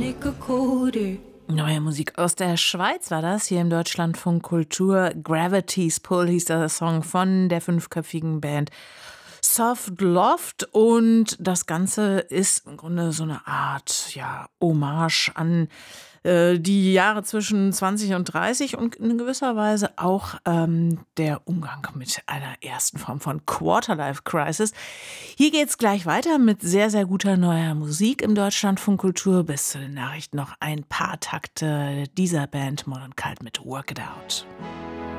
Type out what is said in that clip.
Neue Musik aus der Schweiz war das, hier im Deutschlandfunk Kultur. Gravity's Pull hieß der Song von der 5-köpfigen Band Soft Loft. Und das Ganze ist im Grunde so eine Art Hommage an die Jahre zwischen 20 und 30 und in gewisser Weise auch der Umgang mit einer ersten Form von Quarterlife-Crisis. Hier geht's gleich weiter mit sehr, sehr guter neuer Musik im Deutschlandfunk Kultur. Bis zu den Nachrichten noch ein paar Takte dieser Band Modern Cult mit Work It Out.